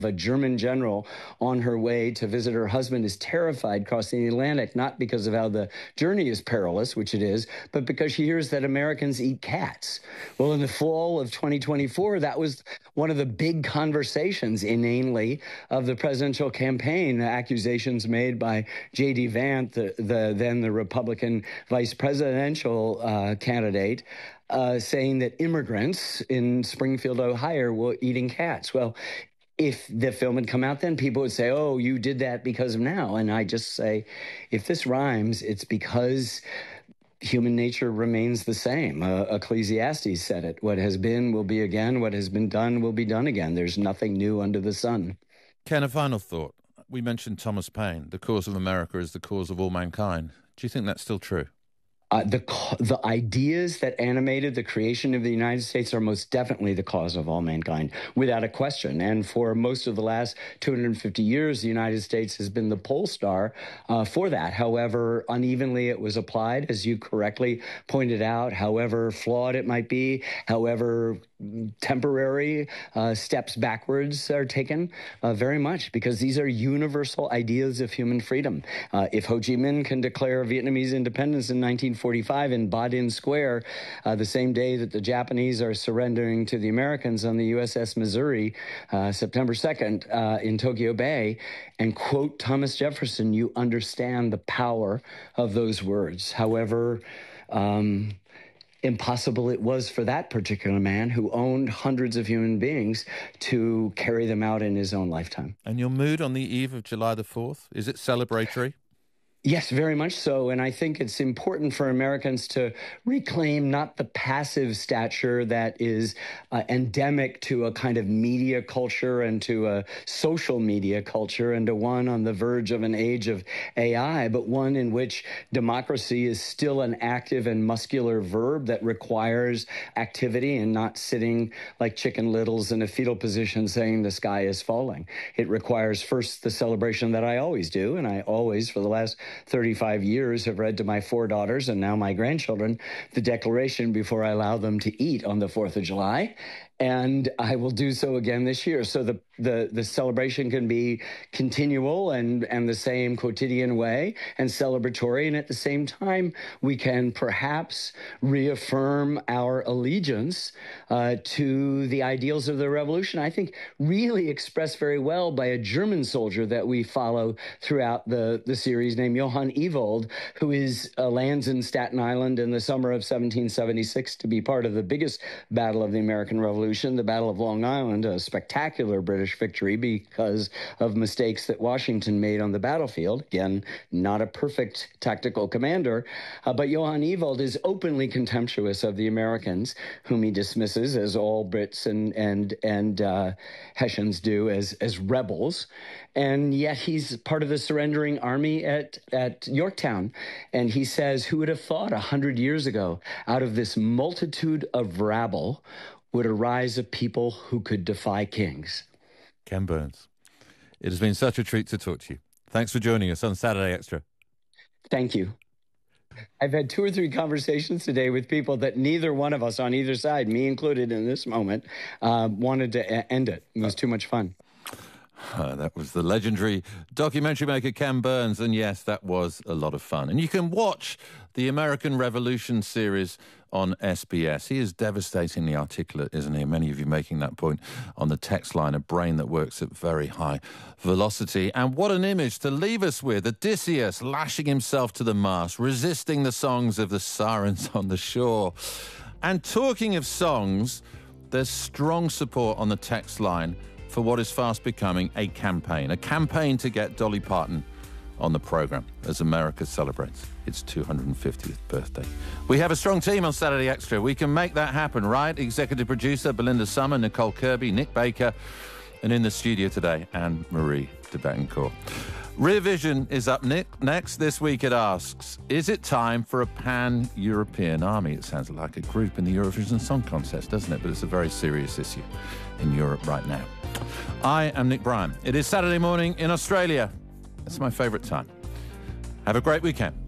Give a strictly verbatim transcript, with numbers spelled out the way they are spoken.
A German general on her way to visit her husband is terrified crossing the Atlantic, not because of how the journey is perilous, which it is, but because she hears that Americans eat cats. Well, in the fall of twenty twenty-four, that was one of the big conversations, inanely, of the presidential campaign. Accusations made by J D. Vance, the, the then the Republican vice presidential uh, candidate, uh, saying that immigrants in Springfield, Ohio, were eating cats. Well, if the film had come out then, people would say, oh, you did that because of now. And I just say, if this rhymes, it's because human nature remains the same. Uh, Ecclesiastes said it. What has been will be again. What has been done will be done again. There's nothing new under the sun. Ken, a final thought. We mentioned Thomas Paine. The cause of America is the cause of all mankind. Do you think that's still true? Uh, the the ideas that animated the creation of the United States are most definitely the cause of all mankind, without a question. And for most of the last two hundred fifty years, the United States has been the pole star uh, for that. However unevenly it was applied, as you correctly pointed out, however flawed it might be, however temporary uh, steps backwards are taken, uh, very much, because these are universal ideas of human freedom. Uh, if Ho Chi Minh can declare Vietnamese independence in nineteen forty-five in Ba Dinh Square, uh, the same day that the Japanese are surrendering to the Americans on the U S S Missouri, uh, September second, uh, in Tokyo Bay, and quote Thomas Jefferson, you understand the power of those words. However, um, impossible it was for that particular man who owned hundreds of human beings to carry them out in his own lifetime. And your mood on the eve of July the fourth, is it celebratory? Yes, very much so. And I think it's important for Americans to reclaim not the passive stature that is uh, endemic to a kind of media culture and to a social media culture and to one on the verge of an age of A I, but one in which democracy is still an active and muscular verb that requires activity and not sitting like Chicken Littles in a fetal position saying the sky is falling. It requires first the celebration that I always do, and I always, for the last thirty-five years, have read to my four daughters and now my grandchildren the Declaration before I allow them to eat on the fourth of July. And I will do so again this year. So the, the, the celebration can be continual and, and the same quotidian way and celebratory. And at the same time, we can perhaps reaffirm our allegiance uh, to the ideals of the revolution. I think really expressed very well by a German soldier that we follow throughout the, the series named Johann Ewald, who is uh, lands in Staten Island in the summer of seventeen seventy-six to be part of the biggest battle of the American Revolution, the Battle of Long Island, a spectacular British victory because of mistakes that Washington made on the battlefield. Again, not a perfect tactical commander, uh, but Johann Ewald is openly contemptuous of the Americans, whom he dismisses, as all Brits and and and uh, Hessians do, as as rebels. And yet he's part of the surrendering army at, at Yorktown. And he says, who would have thought a hundred years ago, out of this multitude of rabble, would arise a people who could defy kings? Ken Burns, it has been such a treat to talk to you. Thanks for joining us on Saturday Extra. Thank you. I've had two or three conversations today with people that neither one of us on either side, me included in this moment, uh, wanted to end it. It was too much fun. Uh, that was the legendary documentary maker Ken Burns, and yes, that was a lot of fun. And you can watch the American Revolution series on S B S. He is devastatingly articulate, isn't he? Many of you making that point on the text line, a brain that works at very high velocity. And what an image to leave us with. Odysseus lashing himself to the mast, resisting the songs of the sirens on the shore. And talking of songs, there's strong support on the text line for what is fast becoming a campaign, a campaign to get Dolly Parton on the programme as America celebrates its two hundred fiftieth birthday. We have a strong team on Saturday Extra. We can make that happen, right? Executive producer Belinda Summer, Nicole Kirby, Nick Baker, and in the studio today, Anne-Marie de Bettencourt. Rear Vision is up next. This week it asks, is it time for a pan-European army? It sounds like a group in the Eurovision Song Contest, doesn't it? But it's a very serious issue in Europe right now. I am Nick Bryan. It is Saturday morning in Australia. It's my favourite time. Have a great weekend.